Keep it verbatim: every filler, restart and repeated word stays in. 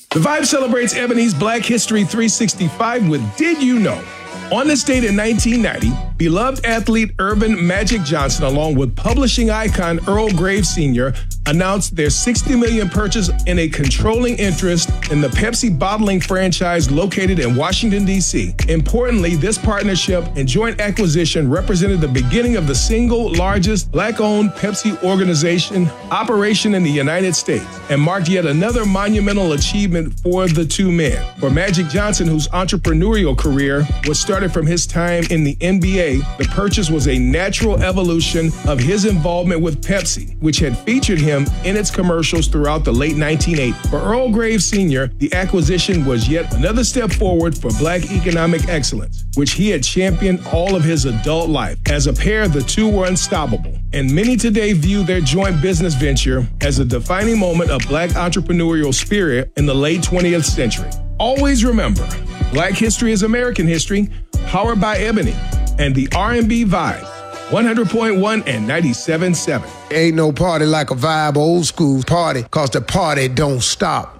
The Vibe celebrates Ebony's Black History three sixty-five with Did You Know? On this date in nineteen ninety, beloved athlete Earvin Magic Johnson, along with publishing icon Earl Graves Senior, announced their sixty million dollars purchase in a controlling interest in the Pepsi bottling franchise located in Washington, D C. Importantly, this partnership and joint acquisition represented the beginning of the single largest Black-owned Pepsi organization operation in the United States and marked yet another monumental achievement for the two men. For Magic Johnson, whose entrepreneurial career was started from his time in the N B A, the purchase was a natural evolution of his involvement with Pepsi, which had featured him in its commercials throughout the late nineteen eighties. For Earl Graves Senior, the acquisition was yet another step forward for Black economic excellence, which he had championed all of his adult life. As a pair, the two were unstoppable, and many today view their joint business venture as a defining moment of Black entrepreneurial spirit in the late twentieth century. Always remember, Black history is American history, powered by Ebony and the R and B Vibe, one hundred point one and ninety-seven point seven. Ain't no party like a Vibe old school party, cause the party don't stop.